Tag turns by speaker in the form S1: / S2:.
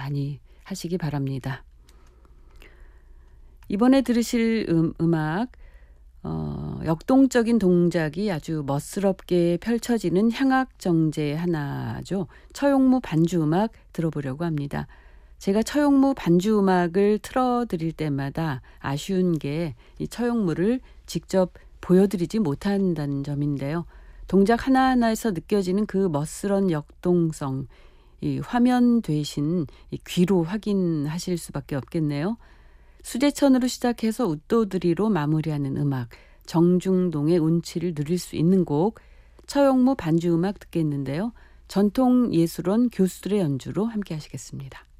S1: 많이 하시기 바랍니다. 이번에 들으실 음악 역동적인 동작이 아주 멋스럽게 펼쳐지는 향악정제 하나죠. 처용무 반주 음악 들어보려고 합니다. 제가 처용무 반주 음악을 틀어드릴 때마다 아쉬운 게 이 처용무를 직접 보여드리지 못한다는 점인데요. 동작 하나하나에서 느껴지는 그 멋스런 역동성, 이 화면 대신 이 귀로 확인하실 수밖에 없겠네요. 수제천으로 시작해서 웃도드리로 마무리하는 음악, 정중동의 운치를 누릴 수 있는 곡, 처용무 반주 음악 듣겠는데요. 전통 예술원 교수들의 연주로 함께 하시겠습니다.